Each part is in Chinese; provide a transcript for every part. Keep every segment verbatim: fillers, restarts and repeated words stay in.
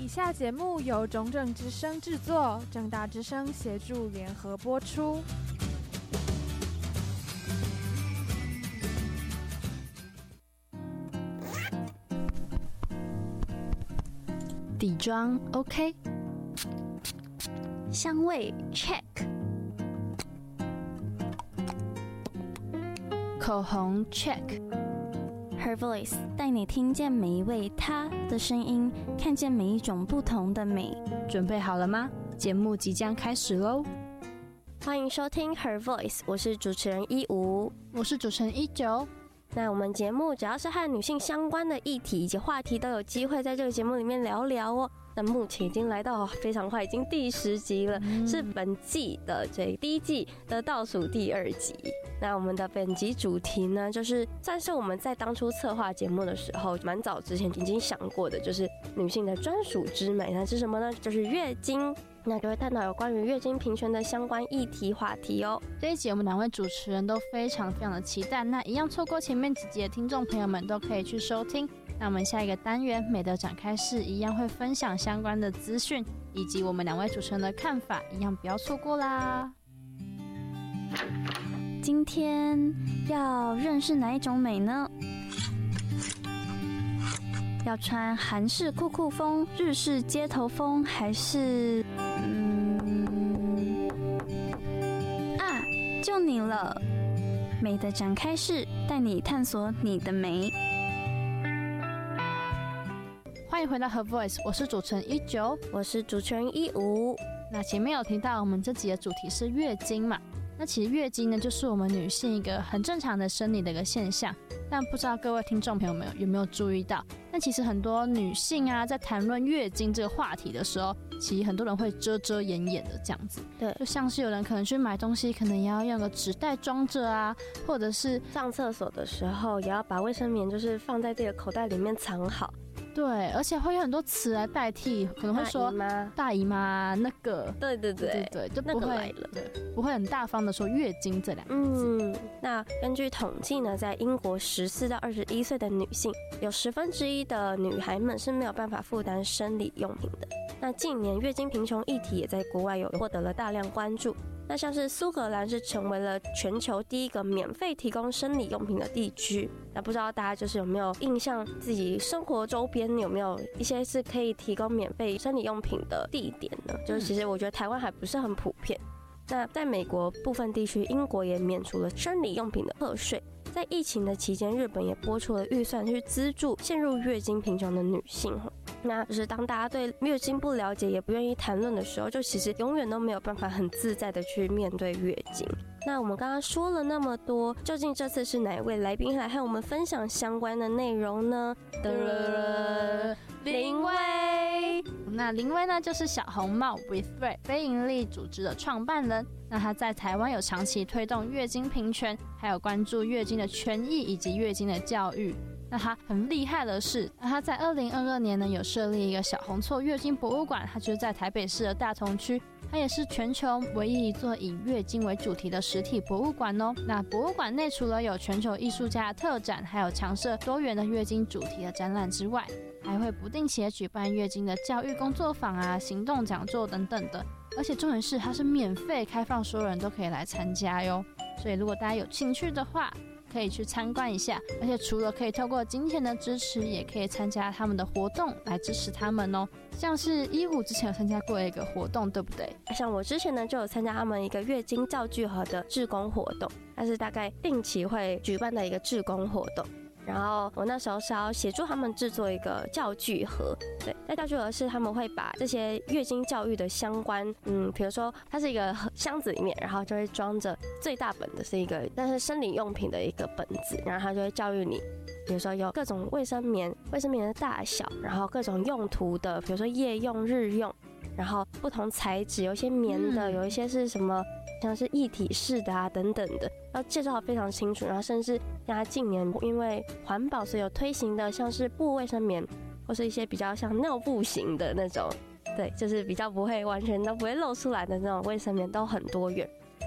下节目由中正之声制作，正大之声协助联合播出。 底妆 OK， 香味 check， 口红 check。Her Voice 带你听见每一位她的声音，看见每一种不同的美。准备好了吗？节目即将开始喽！欢迎收听 Her Voice， 我是主持人一五， 我是主持人一九。 那我们节目只要是和女性相关的议题以及话题，都有机会在这个节目里面聊聊哦。那目前已经来到非常快，已经第十集了，嗯、是本季的这第一季的倒数第二集。那我们的本集主题呢，就是算是我们在当初策划节目的时候，蛮早之前已经想过的，就是女性的专属之美。那是什么呢？就是月经。那就会探讨有关于月经平权的相关议题话题哦。 这一集我们两位主持人都非常非常的期待，那一样错过前面几集的听众朋友们都可以去收听。那我们下一个单元美的展开式一样会分享相关的资讯，以及我们两位主持人的看法，一样不要错过啦。 今天要认识哪一种美呢？要穿韩式酷酷风、日式街头风，还是嗯啊，就你了！美的展开式带你探索你的美。 欢迎回到 Her Voice， 我是主持人一九， 我是主持人一五。 那前面有提到，我们这集的主题是月经嘛？那其实月经呢，就是我们女性一个很正常的生理的一个现象。但不知道各位听众朋友们有没有注意到，但其实很多女性啊，在谈论月经这个话题的时候，其实很多人会遮遮掩掩的这样子。 对， 就像是有人可能去买东西，可能也要用个纸袋装着啊，或者是上厕所的时候也要把卫生棉就是放在自己的口袋里面藏好。 对，而且会有很多词来代替，可能会说大姨妈那个， 对对对对对，就不会、 那个来了， 对，不会很大方的说月经这两个字。 嗯，那根据统计呢，在英国十四到二十一岁的女性，有十分之一的女孩们是没有办法负担生理用品的。那近年月经贫穷议题也在国外有获得了大量关注。那像是苏格兰是成为了全球第一个免费提供生理用品的地区。那不知道大家就是有没有印象，自己生活周边有没有一些是可以提供免费生理用品的地点呢？就是其实我觉得台湾还不是很普遍。那在美国部分地区，英国也免除了生理用品的课税。在疫情的期间，日本也拨出了预算去资助陷入月经贫穷的女性。那就是当大家对月经不了解，也不愿意谈论的时候，就其实永远都没有办法很自在的去面对月经。那我们刚刚说了那么多，究竟这次是哪一位来宾来和我们分享相关的内容呢？林威。 那林威呢，就是小红帽 With Ray 非营利组织的创办人。那他在台湾有长期推动月经平权，还有关注月经的权益以及月经的教育。那他很厉害的是，那他在二零二二年呢有设立一个小红错月经博物馆，它就是在台北市的大同区。它也是全球唯一一座以月经为主题的实体博物馆哦。那博物馆内除了有全球艺术家的特展，还有常设多元的月经主题的展览之外，还会不定期的举办月经的教育工作坊啊、行动讲座等等的。而且重点是它是免费开放，所有人都可以来参加哟。所以如果大家有兴趣的话，可以去参观一下，而且除了可以透过金钱的支持，也可以参加他们的活动来支持他们哦。像是一五之前有参加过一个活动，对不对？ 像我之前呢就有参加他们一个月经教具盒的志工活动，它是大概定期会举办的一个志工活动。然后我那时候是要协助他们制作一个教具盒，对，在教具盒是他们会把这些月经教育的相关，嗯，比如说它是一个箱子里面，然后就会装着最大本的是一个，但是生理用品的一个本子，然后它就会教育你，比如说有各种卫生棉、卫生棉的大小，然后各种用途的，比如说夜用、日用，然后不同材质，有一些棉的，有一些是什么。像是一体式的啊等等的，要介绍得非常清楚，然后甚至像他近年因为环保所以有推行的像是布卫生棉，或是一些比较像尿布型的那种，对，就是比较不会完全都不会露出来的那种卫生棉都很多元，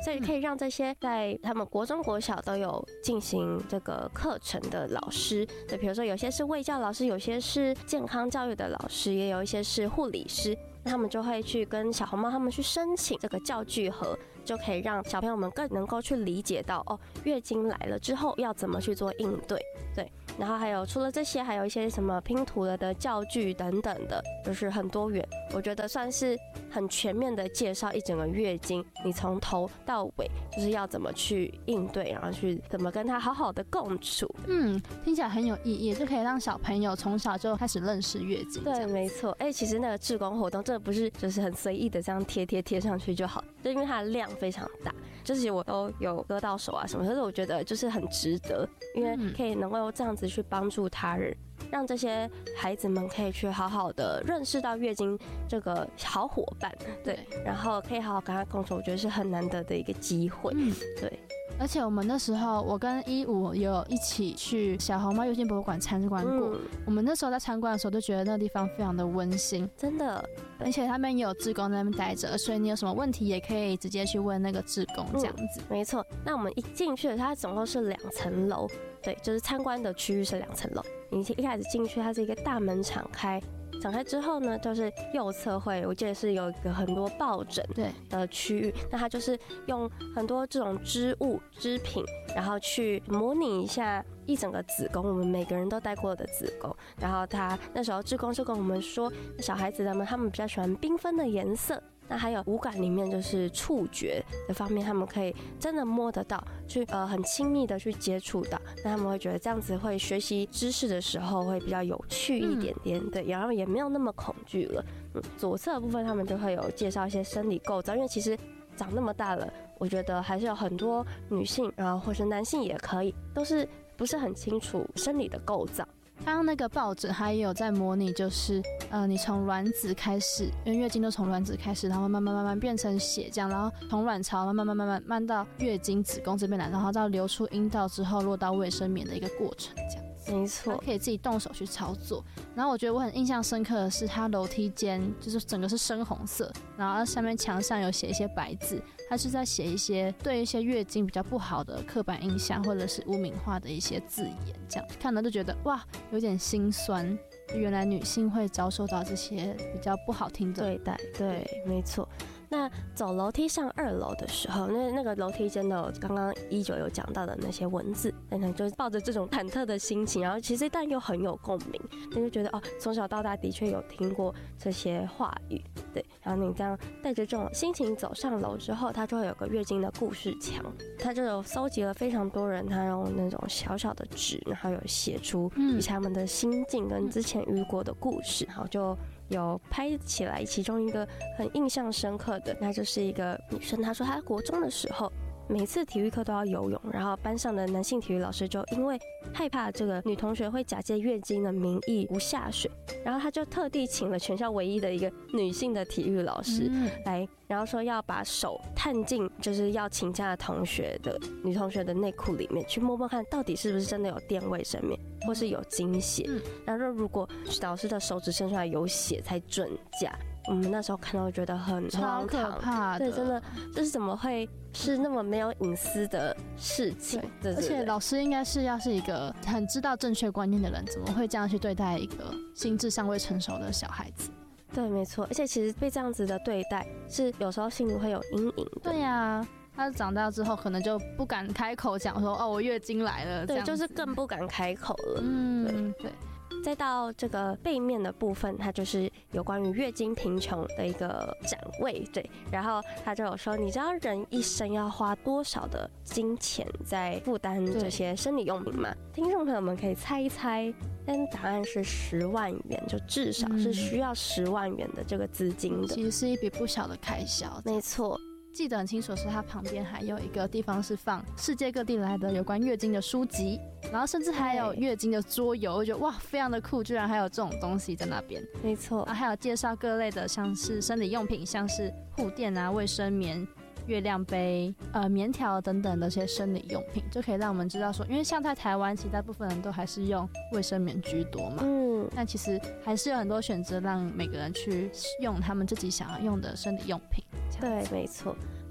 所以可以让这些在他们国中国小都有进行这个课程的老师，对，比如说有些是卫教老师，有些是健康教育的老师，也有一些是护理师，那他们就会去跟小红帽他们去申请这个教具盒，就可以让小朋友们更能够去理解到哦，月经来了之后要怎么去做应对，对。然后还有除了这些，还有一些什么拼图了的教具等等的，就是很多元。我觉得算是很全面的介绍一整个月经，你从头到尾就是要怎么去应对，然后去怎么跟他好好的共处。 嗯，听起来很有意义，就可以让小朋友从小就开始认识月经。 对，没错。哎、欸，其实那个志工活动，这不是就是很随意的这样贴贴贴上去就好，就因为它的量非常大，就是我都有割到手啊什么，可是我觉得就是很值得，因为可以能够这样子去帮助他人，让这些孩子们可以去好好的认识到月经这个好伙伴，对，然后可以好好跟他共处，我觉得是很难得的一个机会，嗯，对。 而且我们那时候，我跟一五有一起去小红帽月经博物馆参观过、嗯。我们那时候在参观的时候，就觉得那个地方非常的温馨， 真的。 而且他们也有志工在那边待着，所以你有什么问题也可以直接去问那个志工，这样子、 嗯。没错。那我们一进去，它总共是两层楼，对，就是参观的区域是两层楼。你一开始进去，它是一个大门敞开。展开之后呢，就是右侧会，我记得是有一个很多抱枕的区域，那它就是用很多这种织物织品，然后去模拟一下一整个子宫，我们每个人都戴过的子宫。然后他那时候志工就跟我们说，小孩子他们他们比较喜欢缤纷的颜色。那还有五感里面就是触觉的方面，他们可以真的摸得到，去呃很亲密的去接触到，那他们会觉得这样子会学习知识的时候会比较有趣一点点，嗯、对，然后也没有那么恐惧了。嗯，左侧的部分他们就会有介绍一些生理构造，因为其实长那么大了，我觉得还是有很多女性，然后或是男性也可以，都是不是很清楚生理的构造。 刚刚那个抱枕它也有在模拟，就是呃，你从卵子开始，因为月经都从卵子开始，然后慢慢慢慢变成血这样，然后从卵巢慢慢慢慢慢慢到月经子宫这边来，然后到流出阴道之后落到卫生棉的一个过程，这样。 没错， 可以自己动手去操作。然后我觉得我很印象深刻的是，它楼梯间就是整个是深红色，然后下面墙上有写一些白字，它是在写一些对一些月经比较不好的刻板印象或者是污名化的一些字眼，这样看了就觉得哇，有点心酸。原来女性会遭受到这些比较不好听的对待，对，没错。那走楼梯上二楼的时候，那那个楼梯间的刚刚一九有讲到的那些文字，那你就抱着这种忐忑的心情，然后其实但又很有共鸣，你就觉得哦，从小到大的确有听过这些话语，对，然后你这样带着这种心情走上楼之后，它就会有个月经的故事墙，它就有搜集了非常多人，他用那种小小的纸，然后有写出以他们的心境跟之前遇过的故事，然后就有拍起来，其中一个很印象深刻的，那就是一个女生，她说她国中的时候，每次体育课都要游泳，然后班上的男性体育老师就因为害怕这个女同学会假借月经的名义不下水，然后他就特地请了全校唯一的一个女性的体育老师来，然后说要把手探进就是要请假的同学的女同学的内裤里面去摸摸看，到底是不是真的有垫卫生棉或是有经血，然后如果老师的手指伸出来有血才准假。我们那时候看到觉得很超可怕的， 对，真的就是怎么会是那么没有隐私的事情？对， 而且老师应该是要是一个很知道正确观念的人，怎么会这样去对待一个心智尚未成熟的小孩子？ 对，没错，而且其实被这样子的对待，是有时候心里会有阴影的。 对呀、啊。他长大之后可能就不敢开口讲说哦我月经来了， 对，就是更不敢开口了。 嗯，对。 对，再到这个背面的部分，它就是有关于月经贫穷的一个展位，对。然后他就有说，你知道人一生要花多少的金钱在负担这些生理用品吗？听众朋友们可以猜一猜，但答案是十万元，就至少是需要十万元的这个资金的， 其实是一笔不小的开销。 没错。 记得很清楚，是它旁边还有一个地方是放世界各地来的有关月经的书籍，然后甚至还有月经的桌游，我觉得哇，非常的酷，居然还有这种东西在那边。 没错， 啊，还有介绍各类的，像是生理用品，像是护垫啊、卫生棉、月亮杯、呃棉条等等的这些生理用品，就可以让我们知道说，因为像在台湾，其实大部分人都还是用卫生棉居多嘛，嗯，但其实还是有很多选择，让每个人去用他们自己想要用的生理用品。 对，没错。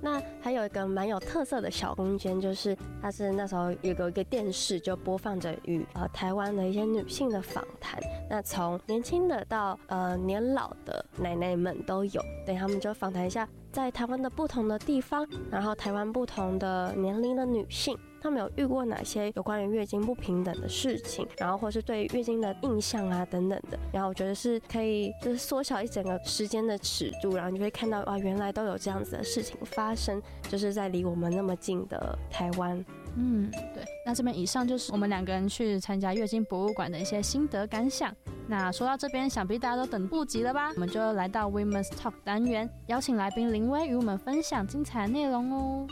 那还有一个蛮有特色的小空间，就是它是那时候有个一个电视就播放着与呃台湾的一些女性的访谈，那从年轻的到呃年老的奶奶们都有，对，他们就访谈一下在台湾的不同的地方，然后台湾不同的年龄的女性，他们有遇过哪些有关于月经不平等的事情，然后或是对月经的印象啊等等的，然后我觉得是可以就是缩小一整个时间的尺度，然后你就会看到啊，原来都有这样子的事情发生，就是在离我们那么近的台湾。 嗯，对。那这边以上就是我们两个人去参加月经博物馆的一些心得感想。那说到这边，想必大家都等不及了吧？我们就来到 Women's Talk 单元，邀请来宾林威与我们分享精彩内容哦。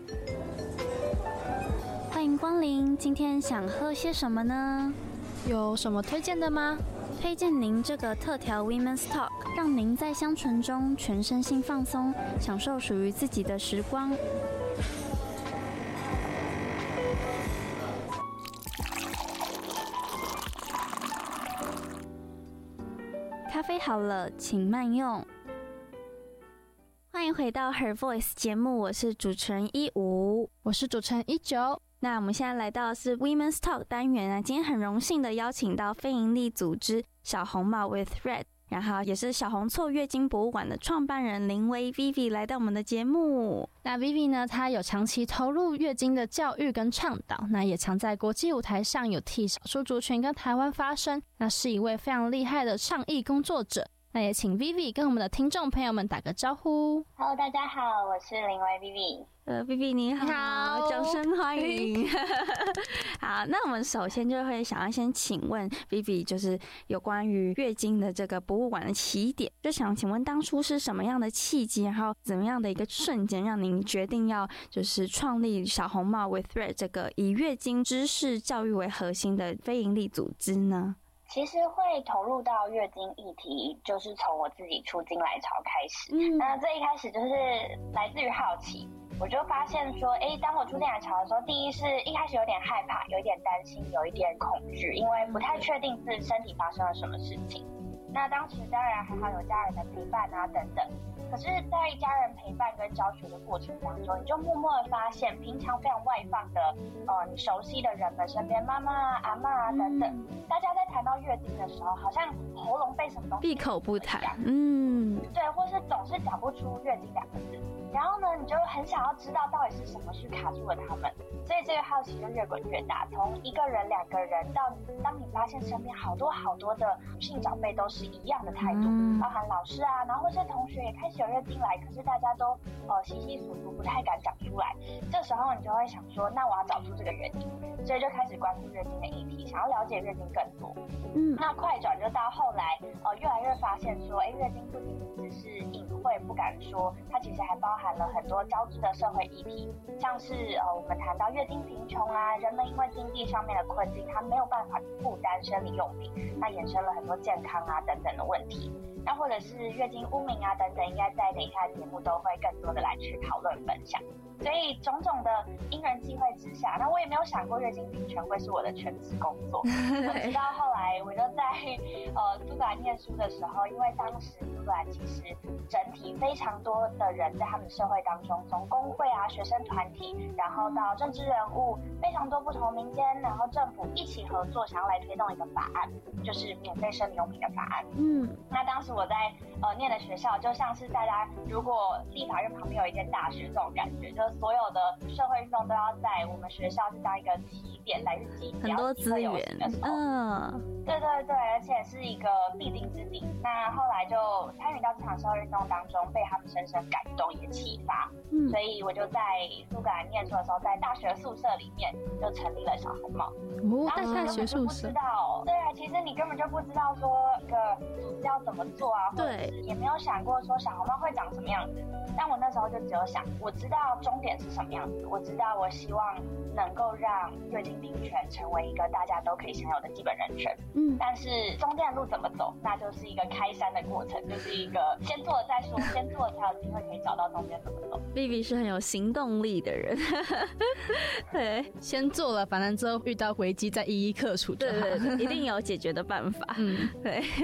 欢迎光临，今天想喝些什么呢？ 有什么推荐的吗？ 推荐您这个特调 Women's Talk， 让您在香醇中全身心放松，享受属于自己的时光。咖啡好了，请慢用。欢迎回到 Her Voice 节目，我是主持人一五， 我是主持人一九。 那我们现在来到的是 Women's Talk 单元啊，今天很荣幸的邀请到非营利组织小红帽 with Red， 然后也是小红错月经博物馆的创办人林威 Vivi 来到我们的节目。 那 Vivi 呢，她有长期投入月经的教育跟倡导，那也常在国际舞台上有替少数族群跟台湾发声，那是一位非常厉害的倡议工作者。那也请 Vivi 跟我们的听众朋友们打个招呼。 Hello， 大家好，我是林威 Vivi。 呃 ，Vivi 你好， 你好， 掌声欢迎。好，那我们首先就会想要先请问 Vivi， 就是有关于月经的这个博物馆的起点，就想请问当初是什么样的契机，然后怎么样的一个瞬间，让您决定要就是创立小红帽 with Red 这个以月经知识教育为核心的非营利组织呢？ 其实会投入到月经议题，就是从我自己出经来潮开始。 嗯， 那这一开始就是来自于好奇，我就发现说，哎，当我出经来潮的时候，第一是一开始有点害怕，有一点担心，有一点恐惧，因为不太确定自己身体发生了什么事情。那当时当然还好有家人的陪伴啊等等，可是在家人陪伴跟教学的过程当中，你就默默的发现平常非常外放的呃你熟悉的人们身边，妈妈啊阿嬷啊等等，大家在谈到月经的时候好像喉咙被什么东西闭口不谈，嗯， 对，或是总是讲不出月经两个字，然后呢你就很想要知道到底是什么去卡住了他们，所以这个好奇就越滚越大，从一个人两个人到当你发现身边好多好多的女性长辈都是一样的态度， 嗯， 包含老师啊，然后或是同学也开始有月经来，可是大家都呃稀稀疏疏，不太敢讲出来。这时候你就会想说，那我要找出这个原因，所以就开始关注月经的议题，想要了解月经更多。嗯，那快转就到后来，呃，越来越发现说，哎，月经不仅只是隐晦不敢说，它其实还包含了很多交织的社会议题，像是呃我们谈到月经贫穷啊，人们因为经济上面的困境，他没有办法负担生理用品，那衍生了很多健康啊等等的问题。那或者是月经污名啊等等，应该在等一下节目都会更多的来去讨论分享。所以种种的因缘际会之下，那我也没有想过月经平权会是我的全职工作。直到后来，我就在呃苏格兰念书的时候，因为当时苏格兰其实整体非常多的人在他们社会当中，从工会啊、学生团体，然后到政治人物，非常多不同民间，然后政府一起合作，想要来推动一个法案，就是免费生理用品的法案。嗯，那当时我在呃念的学校，就像是大家如果立法院旁边有一间大学这种感觉，就是所有的社会运动都要在我们学校是当一个起点来去集结， 很多资源， 嗯，对对对，而且是一个必经之地。那后来就参与到这场社会运动当中，被他们深深感动也启发，嗯，所以我就在苏格兰念书的时候，在大学宿舍里面就成立了小红帽。 哦，在大学宿舍， 不知道，对啊，其实你根本就不知道说一个组织要怎么做啊，或者是也没有想过说小红帽会长什么样子。但我那时候就只有想，我知道终点是什么样子，我知道我希望能够让月经平权成为一个大家都可以享有的基本人权。嗯，但是中间的路怎么走，那就是一个开山的过程，就是一个先做了再说，先做了才有机会可以找到中间怎么走。 Vivi 是很有行动力的人，对， 先做了，反正之后遇到危机再一一克除就好。 对对对，一定有解决的办法。嗯，对。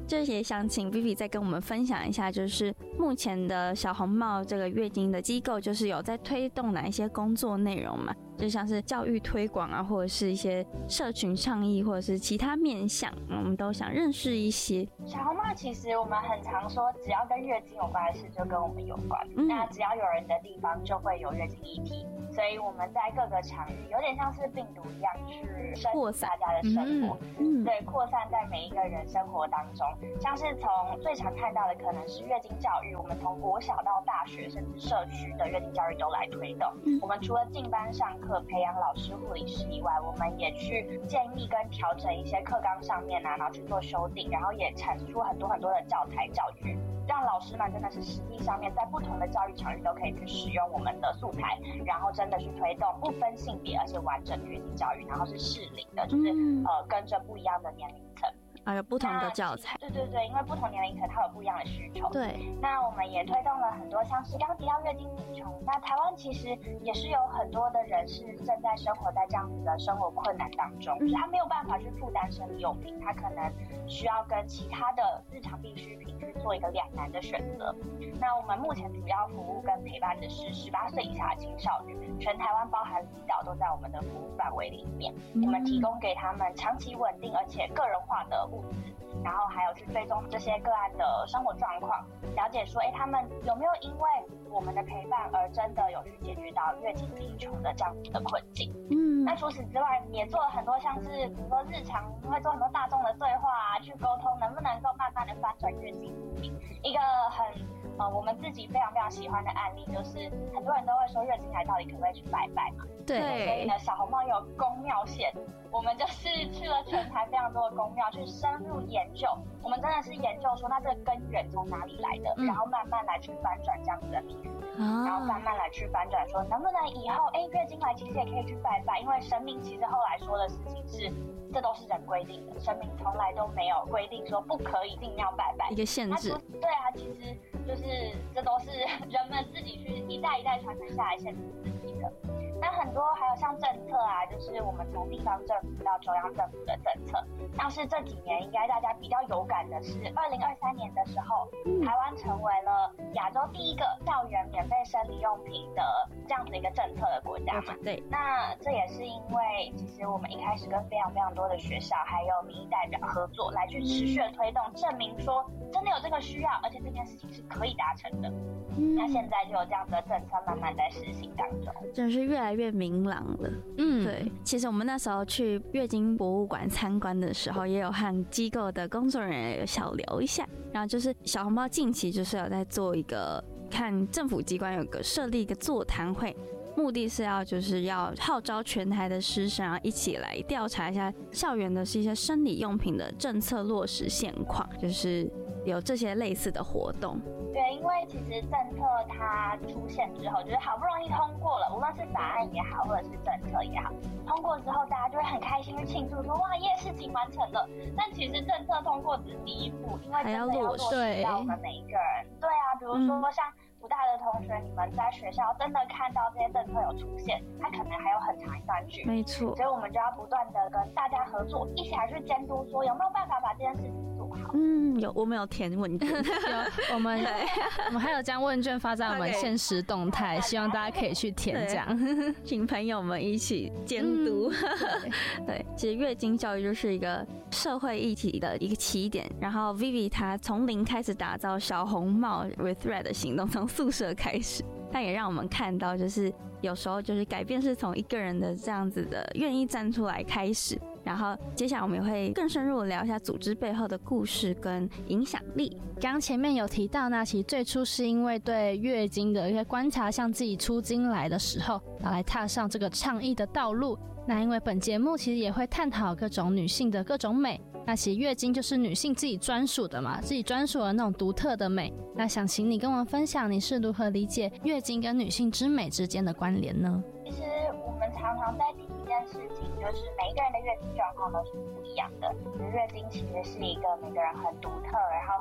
就也想请 Vivi 再跟我们分享一下，就是目前的小红帽这个月经的机构，就是有在推动哪一些工作内容嘛？就像是教育推广啊，或者是一些社群倡议，或者是其他面向，我们都想认识一些。 小红帽其实我们很常说，只要跟月经有关的事就跟我们有关， 嗯、 那只要有人的地方就会有月经议题，所以我们在各个场域有点像是病毒一样去深入大家的生活，嗯嗯、对，扩散在每一个人生活当中。像是从最常看到的可能是月经教育，我们从国小到大学甚至社区的月经教育都来推动。嗯、我们除了进班上课培养老师护理师以外，我们也去建议跟调整一些课纲上面啊，然后去做修订，然后也产出很多很多的教材教具，让老师们真的是实际上面在不同的教育场域都可以去使用我们的素材，然后真的去推动不分性别而且完整的月经教育，然后是适龄的，就是、嗯、呃跟着不一样的年龄层。 还有不同的教材， 对对对，因为不同年龄层它有不一样的需求。 对， 那我们也推动了很多，像是刚提到月经贫穷，那台湾其实也是有很多的人是正在生活在这样子的生活困难当中，嗯、就是他没有办法去负担生理用品，他可能需要跟其他的日常必需品去做一个两难的选择。那我们目前主要服务跟陪伴的是十八岁以下的青少年，全台湾包含离岛都在我们的服务范围里面，嗯、我们提供给他们长期稳定而且个人化的物资，然后还有去追踪这些个案的生活状况，了解说，哎，他们有没有因为我们的陪伴而真的有去解决到月经贫穷的这样子的困境。嗯，那除此之外，也做了很多像是比如说日常会做很多大众的对话啊，去沟通能不能够慢慢的翻转月经病。一个很呃我们自己非常非常喜欢的案例，就是很多人都会说月经来到底可不可以去拜拜嘛？ 对， 所以呢，小红帽有宫庙线，我们就是去了全台非常多的宫庙去深入研究，我们真的是研究说那这个根源从哪里来的，嗯、然后慢慢来去翻转这样子的迷思，啊、然后慢慢来去翻转说能不能以后哎月经来其实也可以去拜拜，因为神明其实后来说的事情是这都是人规定的，神明从来都没有规定说不可以一定要拜拜一个限制。 对啊，其实就是这都是人们自己去一代一代传承下来限制自己的。那很多还有像政策啊，就是我们从地方政府到中央政府的政策，像是这几年应该大家比较有感的是二零二三年的时候，台湾成为了亚洲第一个校园免费生理用品的这样子一个政策的国家嘛。 对。 那这也是因为其实我们一开始跟非常非常多的学校还有民意代表合作，来去持续的推动，证明说真的有这个需要，而且这件事情是可以达成的。嗯、那现在就有这样子的政策慢慢在实行当中， 真的是越来越明朗了。嗯，对。其实我们那时候去月经博物馆参观的时候，也有和机构的工作人员有小聊一下。然后就是小红帽近期就是有在做一个，看政府机关有个设立一个座谈会，目的是要就是要号召全台的师生，然后一起来调查一下校园的是一些生理用品的政策落实现况，就是有这些类似的活动。 对，因为其实政策它出现之后，就是好不容易通过了，无论是法案也好，或者是政策也好，通过之后大家就会很开心去庆祝说，哇耶，事情完成了。但其实政策通过只是第一步，因为真的要落实到我们每一个人。对啊，比如说像武大的同学，你们在学校真的看到这些政策有出现，它可能还有很长一段距离。 没错， 所以我们就要不断的跟大家合作，一起来去监督，说有没有办法把这件事情做好。 嗯，有，我们有填问卷， 有，我们我们还有将问卷发在我们限时动态， okay. 希望大家可以去填，这样请朋友们一起监督。嗯、对, 对，其实月经教育就是一个社会议题的一个起点，然后 Vivi 她从零开始打造小红帽 with Red 的行动，从宿舍开始，但也让我们看到，就是有时候就是改变是从一个人的这样子的愿意站出来开始。然后接下来我们也会更深入的聊一下组织背后的故事跟影响力。 刚刚前面有提到，那其实最初是因为对月经的一些观察，像自己出经来的时候，然后来踏上这个倡议的道路。那因为本节目其实也会探讨各种女性的各种美，那其实月经就是女性自己专属的嘛，自己专属的那种独特的美。那想请你跟我们分享，你是如何理解月经跟女性之美之间的关联呢？ 其实我们常常在提一件事情，就是每一个人的月经状况都是不一样的。月经其实是一个每个人很独特，然后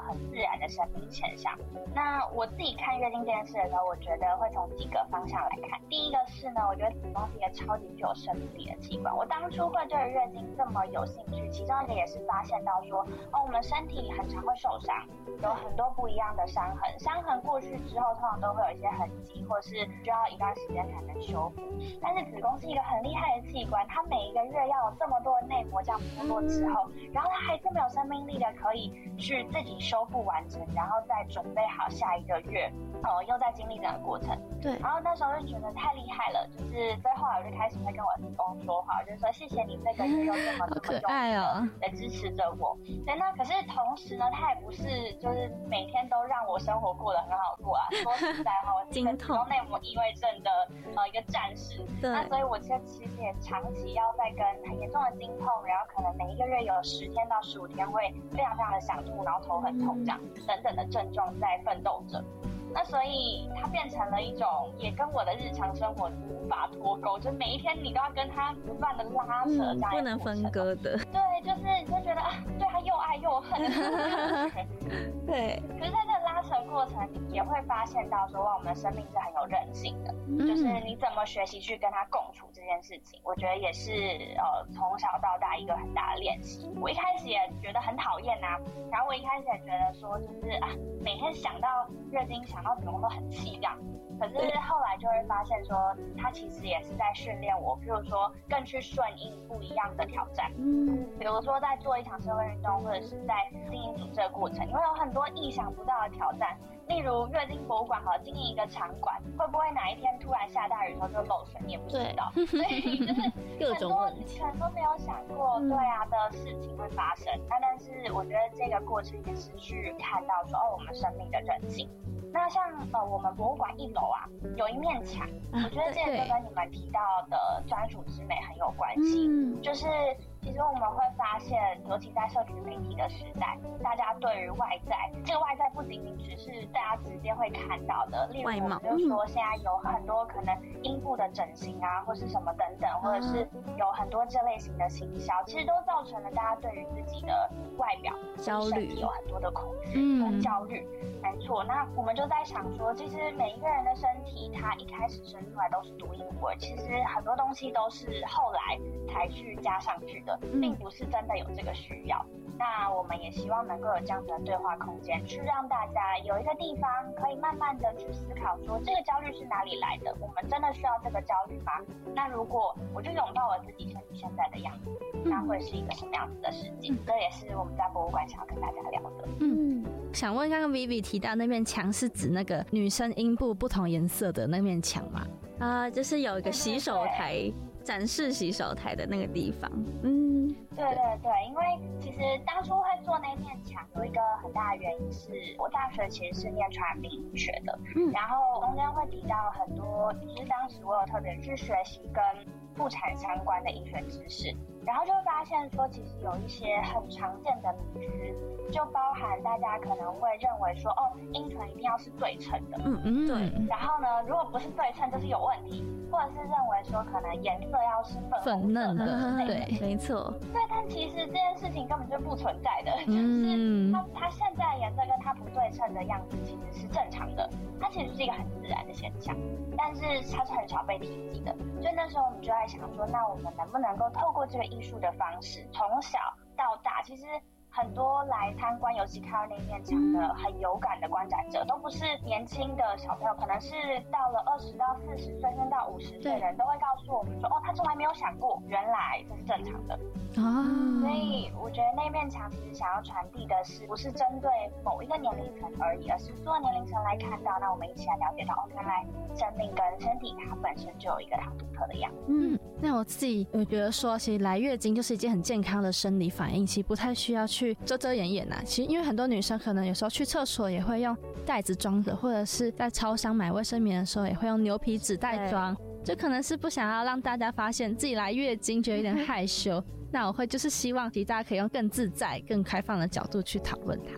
很自然的生命现象。那我自己看月经这件事的时候，我觉得会从几个方向来看。第一个是呢，我觉得子宫是一个超级具有生命力的器官。我当初会对月经这么有兴趣，其中一个也是发现到说，哦，我们身体很常会受伤，有很多不一样的伤痕，伤痕过去之后，通常都会有一些痕迹，或是需要一段时间才能修复。但是子宫是一个很厉害的器官，它每一个月要有这么多的内膜这样脱落之后，然后它还这么有生命力的，可以去自己修复完成，然后再准备好下一个月，呃，又在经历整个过程。 对。 然后那时候就觉得太厉害了，就是所以后来我就开始会跟我子宫说话，我就说谢谢你这个月又这么这么用力的来支持着我。对，那可是同时呢，它也不是就是每天都让我生活过得很好过啊。说实在话，我是子宫内膜异位症的呃一个战士。 对。 那所以我其实其实也长期要在跟很严重的经痛，然后可能每一个月有十天到十五天会非常非常的想吐，然后头很痛这样等等的症状在奋斗着。那所以它变成了一种也跟我的日常生活无法脱钩，就每一天你都要跟它不断的拉扯，这样、 嗯、不能分割的。 对，就是你就觉得啊，对它又爱又恨。 对。 可是在这个拉扯过程，你也会发现到说，哇，我们的生命是很有韧性的，嗯、就是你怎么学习去跟它共处这件事情，我觉得也是呃从小到大一个很大的练习。我一开始也觉得很讨厌啊，然后我一开始也觉得说，就是啊，每天想到月经想到子宫都很气这样。可是后来就会发现说，它其实也是在训练我，比如说更去顺应不一样的挑战。嗯，比如说在做一场社会运动，或者是在经营组织的过程，你会有很多意想不到的挑战。例如月经博物馆，好经营一个场馆，会不会哪一天突然下大雨的时候就漏水，你也不知道。所以就是各种问题， 很多没有想过，对啊的事情会发生。那但是我觉得这个过程也是去看到说，哦，我们生命的韧性。那像呃我们博物馆一楼啊有一面墙，我觉得这个就跟你们提到的专属之美很有关系。嗯，就是其实我们会发现，尤其在社群媒体的时代，大家对于外在，这个外在不仅仅只是大家直接会看到的，例如我们就说现在有很多可能阴部的整形啊，或是什么等等，或者是有很多这类型的行销，其实都造成了大家对于自己的外表焦虑， 有很多的恐惧跟焦虑。没错，那我们就在想说，其实每一个人的身体，它一开始生出来都是独一无二，其实很多东西都是后来才去加上去的，并不是真的有这个需要。那我们也希望能够有这样子的对话空间，去让大家有一个地方可以慢慢的去思考说，这个焦虑是哪里来的？我们真的需要这个焦虑吗？那如果我就拥抱我自己身体现在的样子，那会是一个什么样子的世界？嗯、这也是我们在博物馆想要跟大家聊的。 嗯，想问刚刚 Vivi 提到那面墙是指那个女生阴部不同颜色的那面墙吗？ 啊、呃，就是有一个洗手台。对对对，展示洗手台的那个地方。嗯， 对对对，因为其实当初会做那面墙有一个很大的原因是，我大学其实是念传染病医学的，嗯，然后中间会提到很多，就是当时我有特别去学习跟妇产相关的医学知识，然后就会发现说，其实有一些很常见的迷思，就包含大家可能会认为说，哦，阴唇一定要是对称的， 嗯嗯，对， 然后呢，如果不是对称就是有问题，或者是认为说可能颜色要是粉粉嫩的， 对，没错， 对，但其实这件事情根本就不存在的，就是它它现在的颜色跟它不对称的样子其实是正常的，它其实是一个很自然的现象，但是它是很少被提及的，所以那时候我们就在想说，那我们能不能够透过这个艺术的方式，从小到大，其实很多来参观，尤其看到那面墙的很有感的观展者，都不是年轻的小朋友，可能是到了二十到四十岁，甚至到五十岁的人，都会告诉我们说，哦，他从来没有想过，原来这是正常的。啊，所以我觉得那面墙其实想要传递的是，不是针对某一个年龄层而已，而是所有年龄层来看到，那我们一起来了解到，哦，原来生命跟身体它本身就有一个它独特的样子。 嗯，那我自己我觉得说，其实来月经就是一件很健康的生理反应，其实不太需要去遮遮掩掩啊。其实因为很多女生可能有时候去厕所也会用袋子装着，或者是在超商买卫生棉的时候也会用牛皮纸袋装，就可能是不想要让大家发现自己来月经，觉得有点害羞。那我会就是希望其实大家可以用更自在、更开放的角度去讨论它。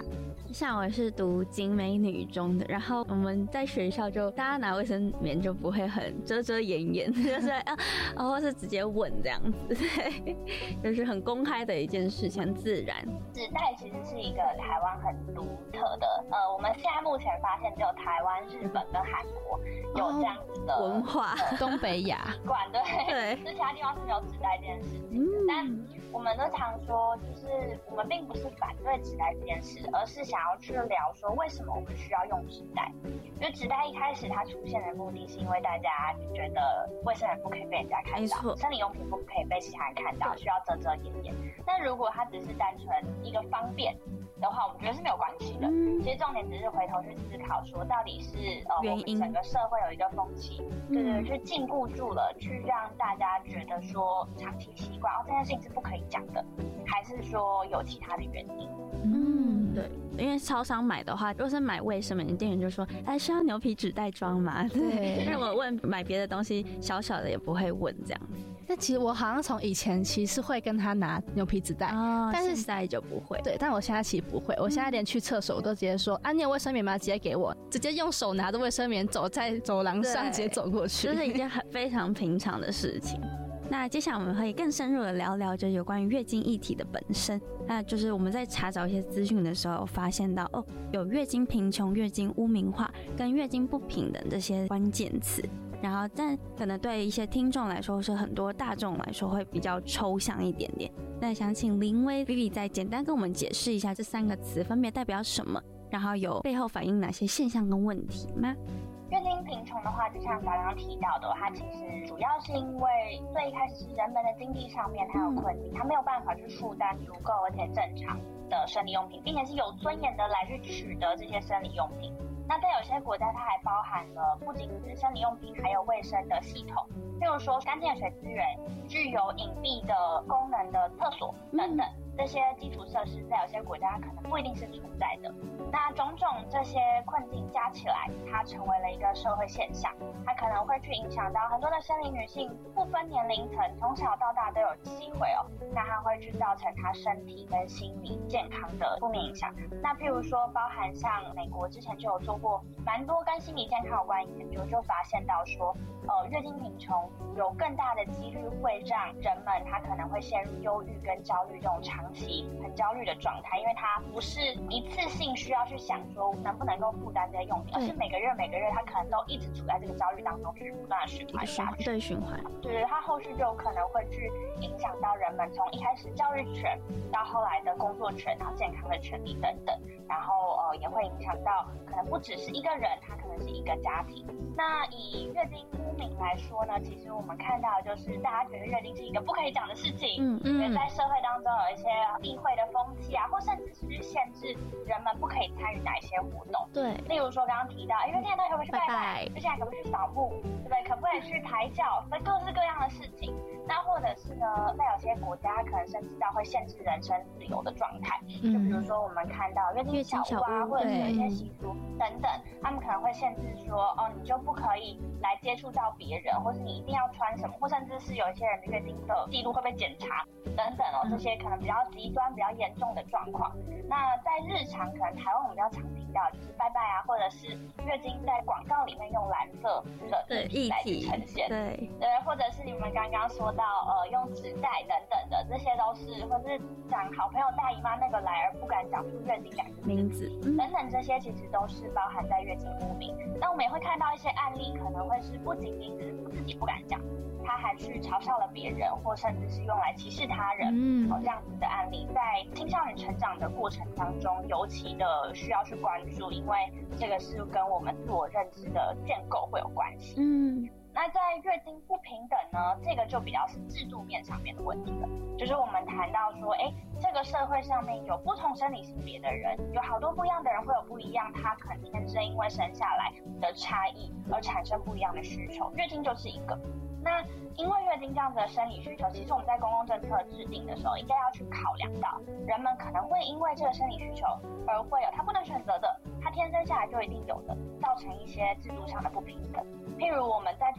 像我是读景美女中的，然后我们在学校就大家拿卫生棉就不会很遮遮掩掩，就是啊，或是直接吻这样子，对，就是很公开的一件事情，很自然。 纸袋其实是一个台湾很独特的，呃，我们现在目前发现只有台湾、日本跟韩国有这样子的、 哦、文化， 呃、 东北亚馆对， 对， 就其他地方是没有纸袋这件事情、嗯。但我们都常说，就是我们并不是反对纸袋这件事，而是想要去聊说为什么我们需要用纸袋。因为纸袋一开始它出现的目的是因为大家觉得卫生棉不可以被人家看到，生理用品不可以被其他人看到，需要遮遮掩掩。但如果它只是单纯一个方便的话，我们觉得是没有关系的。嗯、其实重点只是回头去思考说，到底是呃我们整个社会有一个风气，对对，去禁锢住了，去让大家觉得说长期习惯哦这件事情是不可以讲的，还是说有其他的原因？ 嗯，对，因为超商买的话，如果是买卫生棉，店员就说，哎，需要牛皮纸袋装吗？对。但我问买别的东西，小小的也不会问这样。 但其实我好像从以前其实会跟他拿牛皮纸袋， 哦， 但是现在就不会。 对，但我现在其实不会，我现在连去厕所我都直接说，啊，你有卫生棉吗？直接给我，直接用手拿着卫生棉走在走廊上，直接走过去， 这、就是一件很非常平常的事情。那接下来我们会更深入的聊聊，就是有关于月经议题的本身。那就是我们在查找一些资讯的时候，发现到哦，有月经贫穷、月经污名化跟月经不平等这些关键词。然后，但可能对一些听众来说，是很多大众来说会比较抽象一点点。那想请林威 Vivi 再简单跟我们解释一下这三个词分别代表什么，然后有背后反映哪些现象跟问题吗？ 月经贫穷的话，就像刚刚提到的，它其实主要是因为最一开始是人们的经济上面它有困境，它没有办法去负担足够而且正常的生理用品，并且是有尊严的来去取得这些生理用品。那在有些国家，它还包含了不仅是生理用品，还有卫生的系统，例如说干净的水资源、具有隐蔽的功能的厕所等等。这些基础设施在有些国家可能不一定是存在的，那种种这些困境加起来，它成为了一个社会现象，它可能会去影响到很多的生理女性，不分年龄层，从小到大都有机会哦。那它会去造成她身体跟心理健康的负面影响。那譬如说，包含像美国之前就有做过蛮多跟心理健康有关的研究，就发现到说，呃，月经贫穷有更大的几率会让人们他可能会陷入忧郁跟焦虑这种长期很焦虑的状态，因为他不是一次性需要去想说能不能够负担这些用品，而是每个月每个月他可能都一直处在这个焦虑当中，去不断的循环下去， 对循环， 对对，他后续就有可能会去影响到人们从一开始教育权到后来的工作权，然后健康的权利等等，然后呃也会影响到可能不只是一个人，他可能是一个家庭。那以月经污名来说呢，其实我们看到的就是大家觉得月经是一个不可以讲的事情，嗯嗯，因为在社会当中有一些避讳的风气啊，或甚至是去限制人们不可以参与哪一些活动。 对， 例如说刚刚提到，因为现在到底可不可以去拜拜，就现在可不可以去扫墓，对不对？可不可以去抬轿，所以各式各样的事情。那或者是呢，在有些国家可能甚至到会限制人身自由的状态，就比如说我们看到月经小屋啊，或者是有一些习俗等等，他们可能会限制说，哦，你就不可以来接触到别人，或是你一定要穿什么，或甚至是有一些人的月经的记录会被检查等等哦，这些可能比较极端、比较严重的状况。那在日常，可能台湾我们比较常听到就是拜拜啊，或者是月经在广告里面用蓝色的议题来去呈现，对对，或者是你们刚刚说到呃用纸袋等等的，这些都是，或是讲好朋友大姨妈那个来而不敢讲出月经两个名字、嗯、等等，这些其实都是包含在月经污名。那我们也会看到一些案例，可能会是不仅仅只是自己不敢讲，他还去嘲笑了别人，或甚至是用来歧视他人，嗯，哦，这样子的案例，在青少年成长的过程当中，尤其的需要去关注，因为这个是跟我们自我认知的建构会有关系。嗯，那在月经不平等呢，这个就比较是制度面上面的问题了，就是我们谈到说，哎，这个社会上面有不同生理性别的人，有好多不一样的人会有不一样，他可能天生因为生下来的差异而产生不一样的需求，月经就是一个。那因为月经这样子的生理需求，其实我们在公共政策制定的时候，应该要去考量到，人们可能会因为这个生理需求而会有他不能选择的，他天生下来就一定有的，造成一些制度上的不平等。譬如我们在做公共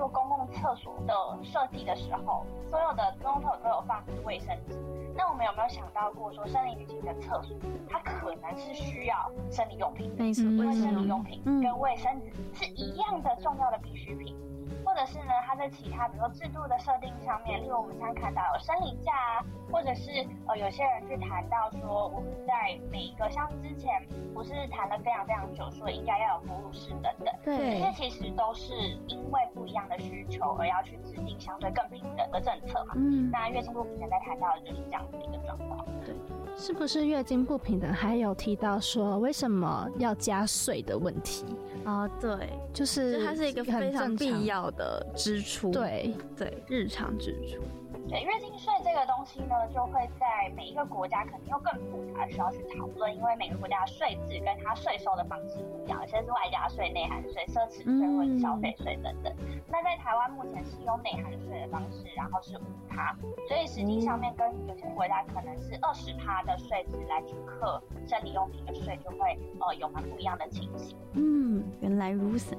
厕所的设计的时候，所有的公共厕所都有放卫生纸。那我们有没有想到过说，生理女性的厕所它可能是需要生理用品的， 没错， 因为生理用品嗯跟卫生纸是一样的重要的必需品。或者是呢，它在其他比如说制度的设定上面，例如我们常看到有生理假啊，或者是呃有些人去谈到说，我们在每一个像之前不是谈了非常非常久，说应该要有哺乳室等等，这些其实都是因为不一样的需求而要去制定相对更平等的政策嘛。嗯，那月经不平等在谈到的就是这样子的一个状况。 对，是不是月经不平等还有提到说为什么要加税的问题？ 哦，对， 就是就它是一个非常必要的支出， 对对，日常支出。 对，月经税这个东西呢，就会在每一个国家肯定又更复杂，需要去讨论，因为每个国家的税制跟它税收的方式不一样，有些是外加税、内含税、奢侈税或者消费税等等。那在台湾目前是用内含税的方式，然后是五趴，所以实际上面跟有些国家可能是二十趴的税制来去课生理用品的税，就会呃有蛮不一样的情形。 嗯，原来如此。